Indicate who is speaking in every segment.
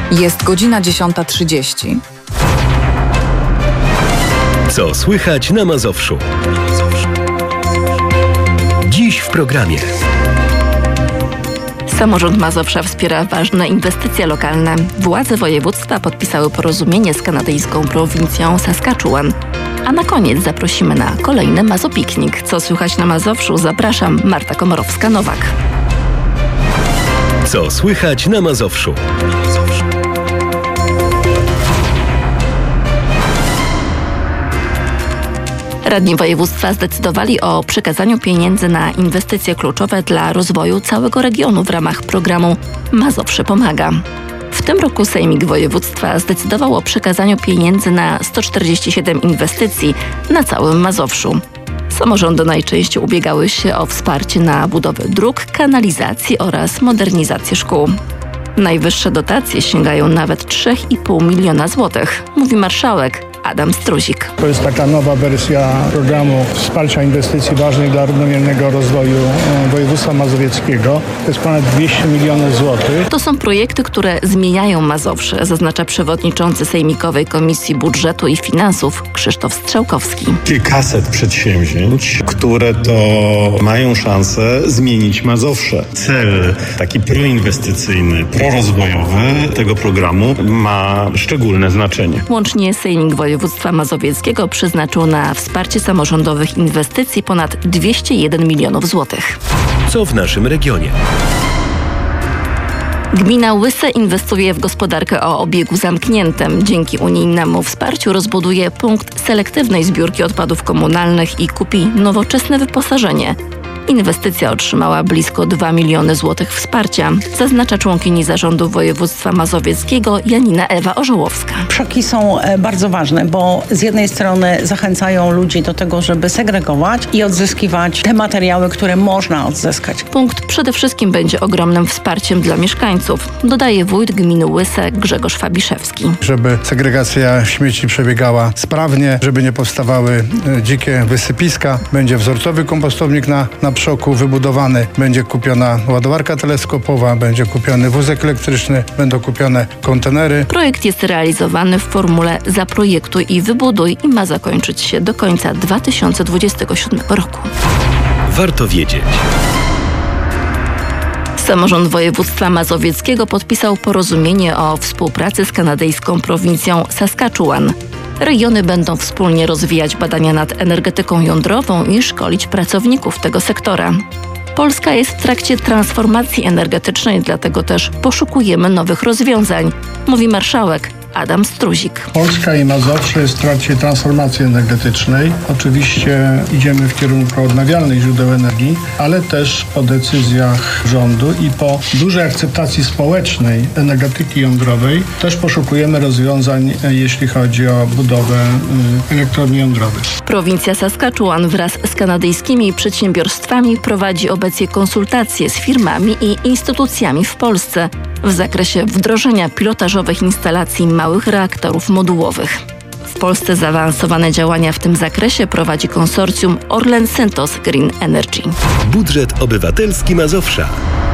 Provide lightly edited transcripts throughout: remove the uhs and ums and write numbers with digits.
Speaker 1: Jest godzina 10:30.
Speaker 2: Co słychać na Mazowszu? Dziś w programie.
Speaker 3: Samorząd Mazowsza wspiera ważne inwestycje lokalne. Władze województwa podpisały porozumienie z kanadyjską prowincją Saskatchewan. A na koniec zaprosimy na kolejny Mazopiknik. Co słychać na Mazowszu? Zapraszam, Marta Komorowska-Nowak.
Speaker 2: Co słychać na Mazowszu?
Speaker 3: Radni województwa zdecydowali o przekazaniu pieniędzy na inwestycje kluczowe dla rozwoju całego regionu w ramach programu Mazowsze Pomaga. W tym roku Sejmik Województwa zdecydował o przekazaniu pieniędzy na 147 inwestycji na całym Mazowszu. Samorządy najczęściej ubiegały się o wsparcie na budowę dróg, kanalizacji oraz modernizację szkół. Najwyższe dotacje sięgają nawet 3,5 miliona złotych, mówi marszałek Adam Struzik.
Speaker 4: To jest taka nowa wersja programu wsparcia inwestycji ważnych dla równomiernego rozwoju województwa mazowieckiego. To jest ponad 200 milionów złotych.
Speaker 3: To są projekty, które zmieniają Mazowsze, zaznacza przewodniczący Sejmikowej Komisji Budżetu i Finansów Krzysztof Strzałkowski.
Speaker 5: Kilkaset przedsięwzięć, które to mają szansę zmienić Mazowsze. Cel taki proinwestycyjny, prorozwojowy tego programu ma szczególne znaczenie.
Speaker 3: Łącznie Sejmik Województwa Mazowieckiego przeznaczył na wsparcie samorządowych inwestycji ponad 201 milionów złotych.
Speaker 2: Co w naszym regionie?
Speaker 3: Gmina Łyse inwestuje w gospodarkę o obiegu zamkniętym. Dzięki unijnemu wsparciu rozbuduje punkt selektywnej zbiórki odpadów komunalnych i kupi nowoczesne wyposażenie. Inwestycja otrzymała blisko 2 miliony złotych wsparcia, zaznacza członkini zarządu województwa mazowieckiego Janina Ewa Orzołowska.
Speaker 6: Przoki są bardzo ważne, bo z jednej strony zachęcają ludzi do tego, żeby segregować i odzyskiwać te materiały, które można odzyskać.
Speaker 3: Punkt przede wszystkim będzie ogromnym wsparciem dla mieszkańców, dodaje wójt gminy Łyse Grzegorz Fabiszewski.
Speaker 4: Żeby segregacja śmieci przebiegała sprawnie, żeby nie powstawały dzikie wysypiska, będzie wzorcowy kompostownik na Przoku wybudowany, będzie kupiona ładowarka teleskopowa, będzie kupiony wózek elektryczny, będą kupione kontenery.
Speaker 3: Projekt jest realizowany w formule zaprojektuj i wybuduj i ma zakończyć się do końca 2027 roku.
Speaker 2: Warto wiedzieć.
Speaker 3: Samorząd województwa mazowieckiego podpisał porozumienie o współpracy z kanadyjską prowincją Saskatchewan. Regiony będą wspólnie rozwijać badania nad energetyką jądrową i szkolić pracowników tego sektora. Polska jest w trakcie transformacji energetycznej, dlatego też poszukujemy nowych rozwiązań, mówi marszałek Adam Struzik.
Speaker 4: Polska i Mazowsze jest w trakcie transformacji energetycznej. Oczywiście idziemy w kierunku odnawialnych źródeł energii, ale też po decyzjach rządu i po dużej akceptacji społecznej energetyki jądrowej też poszukujemy rozwiązań, jeśli chodzi o budowę elektrowni jądrowych.
Speaker 3: Prowincja Saskatchewan wraz z kanadyjskimi przedsiębiorstwami prowadzi obecnie konsultacje z firmami i instytucjami w Polsce w zakresie wdrożenia pilotażowych instalacji małych reaktorów modułowych. W Polsce zaawansowane działania w tym zakresie prowadzi konsorcjum Orlen Synthos Green Energy.
Speaker 2: Budżet obywatelski Mazowsza.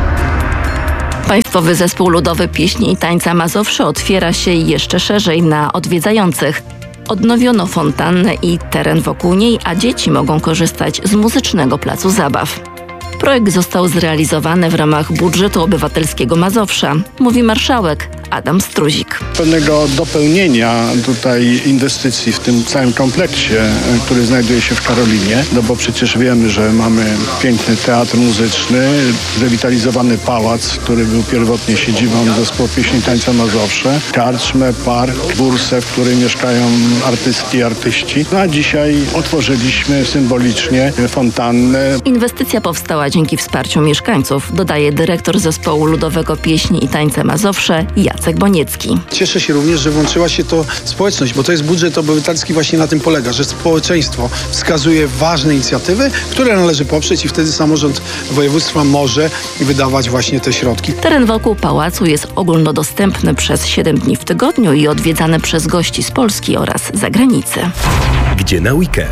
Speaker 3: Państwowy Zespół Ludowy Pieśni i Tańca Mazowsze otwiera się jeszcze szerzej na odwiedzających. Odnowiono fontannę i teren wokół niej, a dzieci mogą korzystać z muzycznego placu zabaw. Projekt został zrealizowany w ramach budżetu obywatelskiego Mazowsza, mówi marszałek Adam Struzik.
Speaker 4: Pewnego dopełnienia tutaj inwestycji w tym całym kompleksie, który znajduje się w Karolinie, no bo przecież wiemy, że mamy piękny teatr muzyczny, rewitalizowany pałac, który był pierwotnie siedzibą Zespołu Pieśni i Tańca Mazowsze, karczmę, park, bursę, w której mieszkają artystki i artyści. No a dzisiaj otworzyliśmy symbolicznie fontannę.
Speaker 3: Inwestycja powstała dzięki wsparciu mieszkańców, dodaje dyrektor Zespołu Ludowego Pieśni i Tańca Mazowsze Jacek Boniecki.
Speaker 7: Cieszę się również, że włączyła się to społeczność, bo to jest budżet obywatelski, właśnie na tym polega, że społeczeństwo wskazuje ważne inicjatywy, które należy poprzeć i wtedy samorząd województwa może wydawać właśnie te środki.
Speaker 3: Teren wokół pałacu jest ogólnodostępny przez 7 dni w tygodniu i odwiedzany przez gości z Polski oraz zagranicy.
Speaker 2: Gdzie na weekend?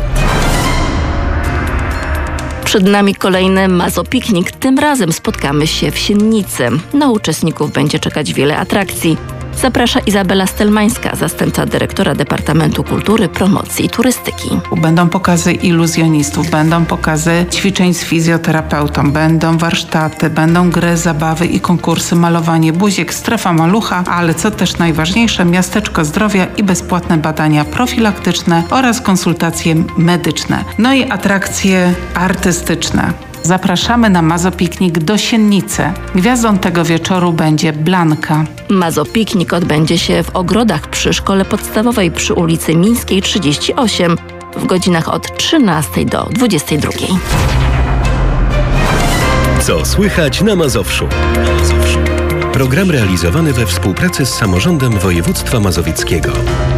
Speaker 3: Przed nami kolejny Mazopiknik. Tym razem spotkamy się w Siennicy. Na uczestników będzie czekać wiele atrakcji. Zaprasza Izabela Stelmańska, zastępca dyrektora Departamentu Kultury, Promocji i Turystyki.
Speaker 8: Będą pokazy iluzjonistów, będą pokazy ćwiczeń z fizjoterapeutą, będą warsztaty, będą gry, zabawy i konkursy, malowanie buziek, strefa malucha, ale co też najważniejsze, miasteczko zdrowia i bezpłatne badania profilaktyczne oraz konsultacje medyczne. No i atrakcje artystyczne. Zapraszamy na Mazopiknik do Siennicy. Gwiazdą tego wieczoru będzie Blanka.
Speaker 3: Mazopiknik odbędzie się w ogrodach przy Szkole Podstawowej przy ulicy Mińskiej 38 w godzinach od 13 do 22.
Speaker 2: Co słychać na Mazowszu? Program realizowany we współpracy z Samorządem Województwa Mazowieckiego.